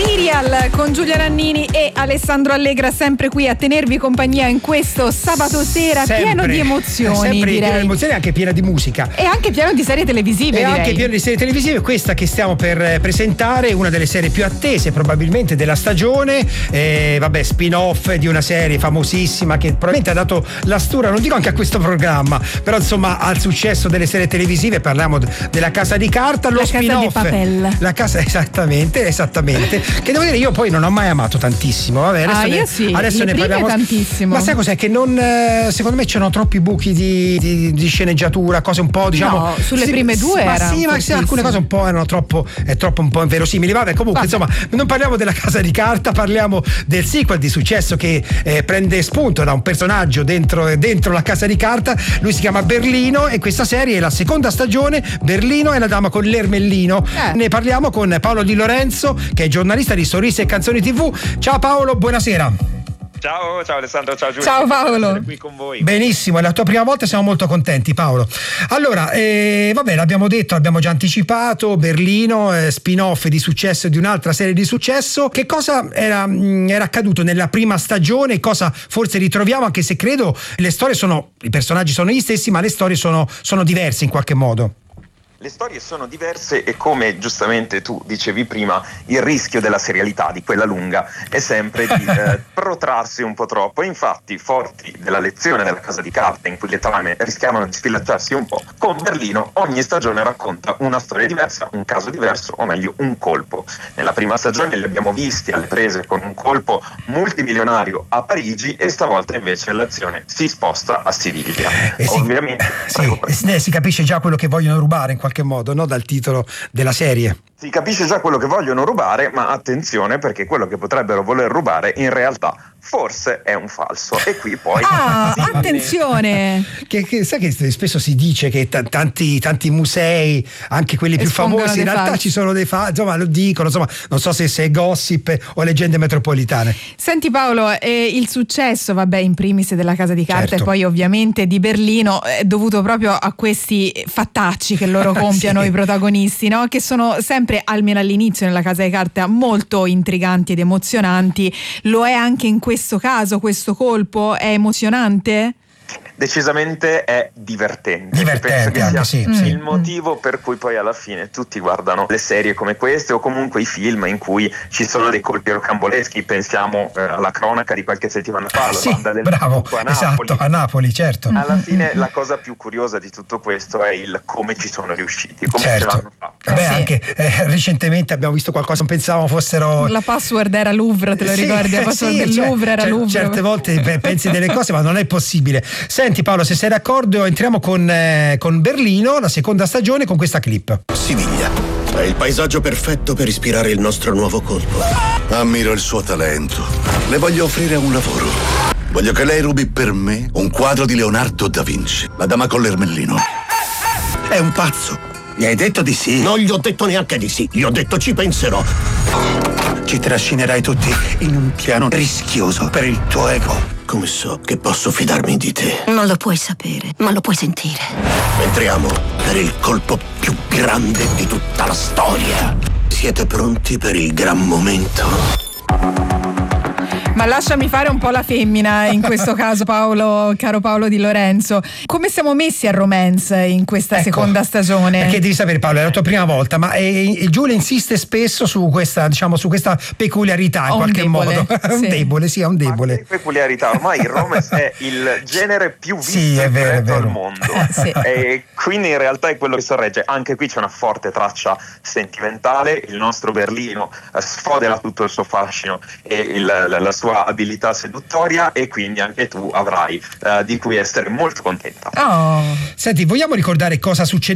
Serial con Giulia Nannini e Alessandro Allegra, sempre qui a tenervi compagnia in questo sabato sera pieno di emozioni, sempre direi. pieno di emozioni, anche piena di musica E anche pieno di serie televisive, direi. Anche pieno di serie televisive. Questa che stiamo per presentare è una delle serie più attese probabilmente della stagione, spin-off di una serie famosissima che probabilmente ha dato la stura, non dico anche a questo programma, però insomma al successo delle serie televisive. Parliamo della Casa di Carta, lo spin-off Casa di Papel. La casa, esattamente, che devo dire io poi non ho mai amato tantissimo. Vabbè, adesso ne parliamo tantissimo. Ma sai cos'è? Che non, secondo me c'erano troppi buchi di sceneggiatura, cose un po', diciamo. No, sulle prime due alcune cose un po' erano troppo un po' inverosimili. Vabbè, comunque insomma, non parliamo della Casa di Carta, parliamo del sequel di successo che prende spunto da un personaggio dentro la Casa di Carta. Lui si chiama Berlino e questa serie è la seconda stagione. Berlino è la dama con l'ermellino. Ne parliamo con Paolo Di Lorenzo, che è giornalista di Sorrisi e Canzoni TV. Ciao Paolo, buonasera. Ciao Alessandro, ciao Giulia. Ciao Paolo. Essere qui con voi. Benissimo, è la tua prima volta, siamo molto contenti Paolo. Allora, l'abbiamo detto, abbiamo già anticipato, Berlino, spin-off di successo di un'altra serie di successo. Che cosa era accaduto nella prima stagione? Cosa forse ritroviamo, anche se credo i personaggi sono gli stessi, ma le storie sono diverse in qualche modo. Le storie sono diverse e, come giustamente tu dicevi prima, il rischio della serialità, di quella lunga, è sempre di protrarsi un po' troppo. Infatti, forti della lezione della Casa di Carta, in cui le trame rischiavano di sfilacciarsi un po', con Berlino ogni stagione racconta una storia diversa, un caso diverso, o meglio un colpo. Nella prima stagione li abbiamo visti alle prese con un colpo multimilionario a Parigi, e stavolta invece l'azione si sposta a Siviglia. Ovviamente si capisce già quello che vogliono rubare in qualche modo, no? Dal titolo della serie. Si capisce già quello che vogliono rubare, ma attenzione, perché quello che potrebbero voler rubare in realtà forse è un falso. E qui poi attenzione, che sai che spesso si dice che tanti musei, anche quelli più famosi, in realtà falsi. ci sono dei falsi, insomma lo dicono, insomma non so se è gossip o leggende metropolitane. Senti Paolo, il successo in primis della Casa di Carta, certo, e poi ovviamente di Berlino, è dovuto proprio a questi fattacci che loro compiono i protagonisti, no? Che sono sempre, almeno all'inizio nella Casa di Carta, molto intriganti ed emozionanti. Lo è anche in questo caso? Questo colpo è emozionante? Decisamente è divertente. Penso che sia il motivo per cui poi alla fine tutti guardano le serie come queste, o comunque i film in cui ci sono dei colpi rocamboleschi. Pensiamo alla cronaca di qualche settimana fa, a Napoli, certo. Alla fine la cosa più curiosa di tutto questo è il come ci sono riusciti, come ce l'hanno fatto. Anche recentemente abbiamo visto qualcosa, non pensavamo fossero. La password era Louvre, te lo ricordi? La password del Louvre era Louvre. Certe volte pensi delle cose, ma non è possibile. Senti Paolo, se sei d'accordo, entriamo con Berlino, la seconda stagione, con questa clip. Siviglia è il paesaggio perfetto per ispirare il nostro nuovo colpo. Ammiro il suo talento. Le voglio offrire un lavoro. Voglio che lei rubi per me un quadro di Leonardo da Vinci, la dama con l'ermellino. È un pazzo. Gli hai detto di sì? Non gli ho detto neanche di sì, gli ho detto ci penserò. Ci trascinerai tutti in un piano rischioso per il tuo ego. Come so che posso fidarmi di te? Non lo puoi sapere, ma lo puoi sentire. Entriamo per il colpo più grande di tutta la storia. Siete pronti per il gran momento? Ma lasciami fare un po' la femmina in questo caso, Paolo, caro Paolo Di Lorenzo. Come siamo messi al romance in questa seconda stagione? Perché devi sapere Paolo, è la tua prima volta, ma Giulia insiste spesso su questa peculiarità in qualche modo. È un debole. Peculiarità, ormai il romance è il genere più visto al mondo. E quindi in realtà è quello che sorregge. Anche qui c'è una forte traccia sentimentale. Il nostro Berlino sfodera tutto il suo fascino e la sua abilità seduttoria, e quindi anche tu avrai di cui essere molto contenta. Senti, vogliamo ricordare cosa succede